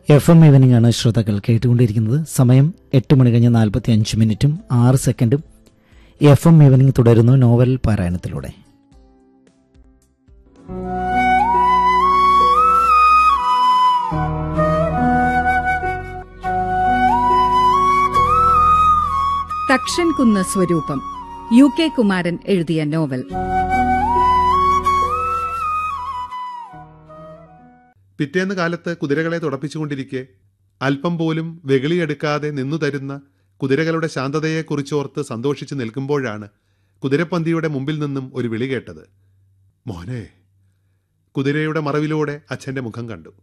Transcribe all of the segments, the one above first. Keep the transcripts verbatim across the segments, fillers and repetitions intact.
F M evening ആണ് ശ്രോതാക്കൾ കേട്ടുകൊണ്ടിരിക്കുന്നത്. സമയം എട്ട് മണി കഴിഞ്ഞ് നാൽപ്പത്തി അഞ്ച് മിനിറ്റും ആറ് സെക്കൻഡും. എഫ് എം ഈവനിംഗ് തുടരുന്നു നോവൽ പാരായണത്തിലൂടെ. തക്ഷൻ കുന്ന് സ്വരൂപം, യു കെ കുമാരൻ എഴുതിയ നോവൽ. പിറ്റേന്ന് കാലത്ത് കുതിരകളെ തുടപ്പിച്ചുകൊണ്ടിരിക്കെ അല്പം പോലും വെകിളിയെടുക്കാതെ നിന്നു തരുന്ന കുതിരകളുടെ ശാന്തതയെക്കുറിച്ചോർത്ത് സന്തോഷിച്ചു നിൽക്കുമ്പോഴാണ് കുതിരപ്പന്തിയുടെ മുമ്പിൽ നിന്നും ഒരു വിളി കേട്ടത്. മോനെ. കുതിരയുടെ മറവിലൂടെ അച്ഛൻ്റെ മുഖം കണ്ടു.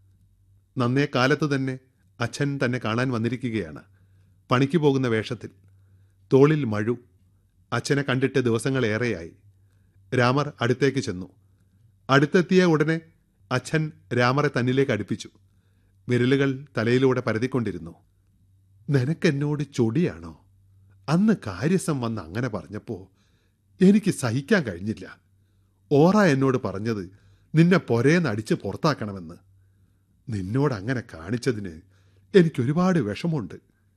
നന്നേ കാലത്ത് തന്നെ അച്ഛൻ തന്നെ കാണാൻ വന്നിരിക്കുകയാണ്. പണിക്ക് പോകുന്ന വേഷത്തിൽ, തോളിൽ മഴു. അച്ഛനെ കണ്ടിട്ട് ദിവസങ്ങളേറെയായി. രാമർ അടുത്തേക്ക് ചെന്നു. അടുത്തെത്തിയ ഉടനെ അച്ഛൻ രാമറെ തന്നിലേക്ക് അടുപ്പിച്ചു. വിരലുകൾ തലയിലൂടെ പരതിക്കൊണ്ടിരുന്നു. നിനക്കെന്നോട് ചൊടിയാണോ? അന്ന് കാര്യസം വന്ന് അങ്ങനെ പറഞ്ഞപ്പോ എനിക്ക് സഹിക്കാൻ കഴിഞ്ഞില്ല. ഓറ എന്നോട് പറഞ്ഞത് നിന്നെ പൊരേന്ന് അടിച്ച് പുറത്താക്കണമെന്ന്. നിന്നോട് അങ്ങനെ കാണിച്ചതിന് എനിക്കൊരുപാട് വിഷമമുണ്ട്.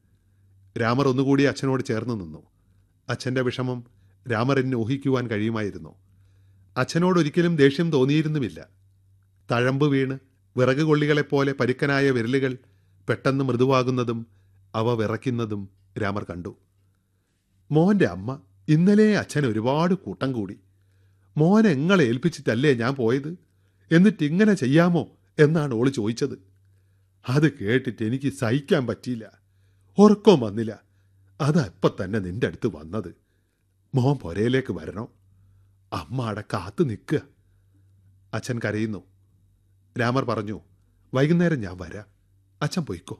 രാമർ ഒന്നുകൂടി അച്ഛനോട് ചേർന്ന് നിന്നു. അച്ഛൻ്റെ വിഷമം രാമറിന് ഊഹിക്കുവാൻ കഴിയുമായിരുന്നു. അച്ഛനോടൊരിക്കലും ദേഷ്യം തോന്നിയിരുന്നുമില്ല. തഴമ്പ് വീണ് വിറക് കൊള്ളികളെപ്പോലെ പരുക്കനായ വിരലുകൾ പെട്ടെന്ന് മൃദുവാകുന്നതും അവ വിറയ്ക്കുന്നതും രാമർ കണ്ടു. മോൻ്റെ അമ്മ ഇന്നലെ അച്ഛൻ ഒരുപാട് കൂട്ടം കൂടി. മോനെ എങ്ങളെ ഏൽപ്പിച്ചിട്ടല്ലേ ഞാൻ പോയത്, എന്നിട്ട് ഇങ്ങനെ ചെയ്യാമോ എന്നാണ് ഓള് ചോദിച്ചത്. അത് കേട്ടിട്ട് എനിക്ക് സഹിക്കാൻ പറ്റിയില്ല. ഉറക്കം വന്നില്ല. അതാ ഇപ്പം തന്നെ നിന്റെ അടുത്ത് വന്നത്. മോൻ പൊരയിലേക്ക് വരണോ? അമ്മ അവിടെ കാത്തു നിൽക്കുക. അച്ഛൻ കരയുന്നു. രാമർ പറഞ്ഞു, വൈകുന്നേരം ഞാൻ വരാം, അച്ഛൻ പൊയ്ക്കോ.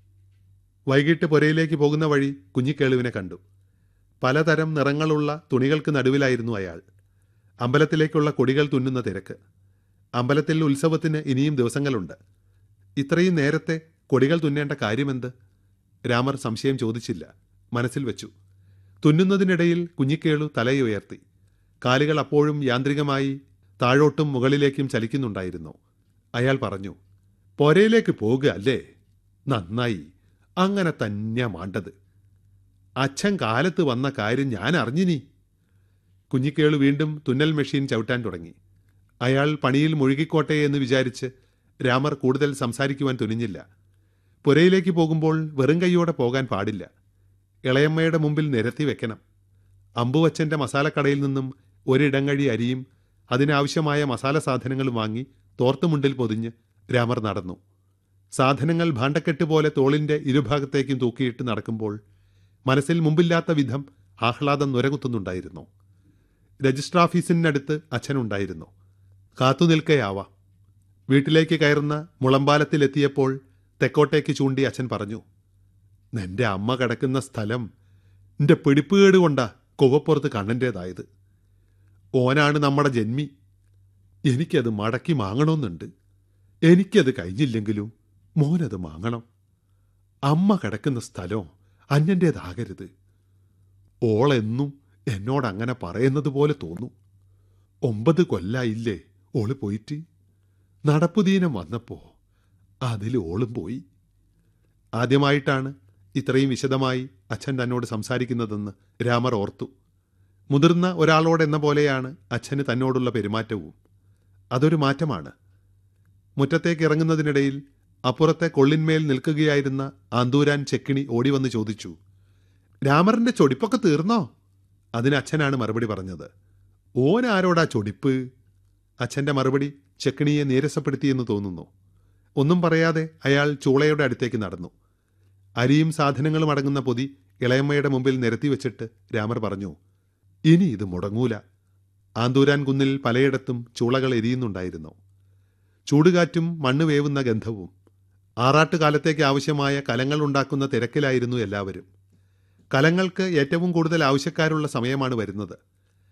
വൈകിട്ട് പുരയിലേക്ക് പോകുന്ന വഴി കുഞ്ഞിക്കേളുവിനെ കണ്ടു. പലതരം നിറങ്ങളുള്ള തുണികൾക്ക് നടുവിലായിരുന്നു അയാൾ. അമ്പലത്തിലേക്കുള്ള കൊടികൾ തുന്നുന്ന തിരക്ക്. അമ്പലത്തിൽ ഉത്സവത്തിന് ഇനിയും ദിവസങ്ങളുണ്ട്. ഇത്രയും നേരത്തെ കൊടികൾ തുന്നേണ്ട കാര്യമെന്ത്? രാമർ സംശയം ചോദിച്ചില്ല, മനസ്സിൽ വെച്ചു. തുന്നുന്നതിനിടയിൽ കുഞ്ഞിക്കേളു തലയുയർത്തി. കാലുകൾ അപ്പോഴും യാന്ത്രികമായി താഴോട്ടും മുകളിലേക്കും ചലിക്കുന്നുണ്ടായിരുന്നു. അയാൾ പറഞ്ഞു, പൊരയിലേക്ക് പോകുക അല്ലേ? നന്നായി, അങ്ങനെ തന്നെയാ മാണ്ടത്. അച്ഛൻ കാലത്ത് വന്ന കാര്യം ഞാൻ അറിഞ്ഞിനി. കുഞ്ഞിക്കേളു വീണ്ടും തുന്നൽ മെഷീൻ ചവിട്ടാൻ തുടങ്ങി. അയാൾ പണിയിൽ മുഴുകിക്കോട്ടെ എന്ന് വിചാരിച്ച് രാമർ കൂടുതൽ സംസാരിക്കുവാൻ തുനിഞ്ഞില്ല. പുരയിലേക്ക് പോകുമ്പോൾ വെറും കൈയോടെ പോകാൻ പാടില്ല. ഇളയമ്മയുടെ മുമ്പിൽ നിരത്തി വെക്കണം. അമ്പുവച്ചൻ്റെ മസാലക്കടയിൽ നിന്നും ഒരിടങ്ങഴി അരിയും അതിനാവശ്യമായ മസാല സാധനങ്ങളും വാങ്ങി തോർത്തുമുണ്ടിൽ പൊതിഞ്ഞ് രാമർ നടന്നു. സാധനങ്ങൾ ഭാണ്ഡക്കെട്ട് പോലെ തോളിൻ്റെ ഇരുഭാഗത്തേക്കും തൂക്കിയിട്ട് നടക്കുമ്പോൾ മനസ്സിൽ മുമ്പില്ലാത്ത വിധം ആഹ്ലാദം നുരകുത്തുന്നുണ്ടായിരുന്നു. രജിസ്റ്റർ ഓഫീസിനടുത്ത് അച്ഛനുണ്ടായിരുന്നു. കാത്തുനിൽക്കയാവാം. വീട്ടിലേക്ക് കയറുന്ന മുളമ്പാലത്തിലെത്തിയപ്പോൾ തെക്കോട്ടേക്ക് ചൂണ്ടി അച്ഛൻ പറഞ്ഞു, നിന്റെ അമ്മ കിടക്കുന്ന സ്ഥലം നിന്റെ പിടിപ്പുകേട് കൊണ്ടാ കൊവപ്പുറത്ത് കണ്ണൻ്റേതായത്. ഓനാണ് നമ്മുടെ ജന്മി. എനിക്കത് മടക്കി വാങ്ങണമെന്നുണ്ട്. എനിക്കത് കഴിഞ്ഞില്ലെങ്കിലും മോനത് വാങ്ങണം. അമ്മ കിടക്കുന്ന സ്ഥലം അന്യൻ്റേതാകരുത്. ഓളെന്നും എന്നോടങ്ങനെ പറയുന്നത് പോലെ തോന്നും. ഒമ്പത് കൊല്ലായില്ലേ ഓള് പോയിട്ട്. നടപ്പുദീനം വന്നപ്പോ അതിൽ ഓളും പോയി. ആദ്യമായിട്ടാണ് ഇത്രയും വിശദമായി അച്ഛൻ തന്നോട് സംസാരിക്കുന്നതെന്ന് രാമർ ഓർത്തു. മുതിർന്ന ഒരാളോടെന്ന പോലെയാണ് അച്ഛന് തന്നോടുള്ള പെരുമാറ്റവും. അതൊരു മാറ്റമാണ്. മുറ്റത്തേക്ക് ഇറങ്ങുന്നതിനിടയിൽ അപ്പുറത്തെ കൊള്ളിന്മേൽ നിൽക്കുകയായിരുന്ന ആന്തൂരാൻ ചെക്കിണി ഓടിവന്ന് ചോദിച്ചു, രാമറിന്റെ ചൊടിപ്പൊക്കെ തീർന്നോ? അതിന് അച്ഛനാണ് മറുപടി പറഞ്ഞത്. ഓൻ ആരോടാ ചൊടിപ്പ്? അച്ഛൻ്റെ മറുപടി ചെക്കിണിയെ നീരസപ്പെടുത്തിയെന്ന് തോന്നുന്നു. ഒന്നും പറയാതെ അയാൾ ചൂളയുടെ അടുത്തേക്ക് നടന്നു. അരിയും സാധനങ്ങളും അടങ്ങുന്ന പൊതി ഇളയമ്മയുടെ മുമ്പിൽ നിരത്തി വെച്ചിട്ട് രാമർ പറഞ്ഞു, ഇനി ഇത് മുടങ്ങൂല. ആന്തൂരാൻ കുന്നിൽ പലയിടത്തും ചൂളകൾ എരിയുന്നുണ്ടായിരുന്നു. ചൂടുകാറ്റും മണ്ണ് വേവുന്ന ഗന്ധവും. ആറാട്ടുകാലത്തേക്ക് ആവശ്യമായ കലങ്ങൾ ഉണ്ടാക്കുന്ന തിരക്കിലായിരുന്നു എല്ലാവരും. കലങ്ങൾക്ക് ഏറ്റവും കൂടുതൽ ആവശ്യക്കാരുള്ള സമയമാണ് വരുന്നത്.